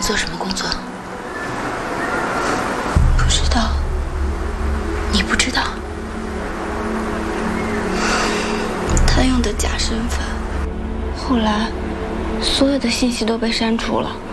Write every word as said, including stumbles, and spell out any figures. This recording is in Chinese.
做什么工作？ 不知道。 你不知道？ 他用的假身份，后来所有的信息都被删除了。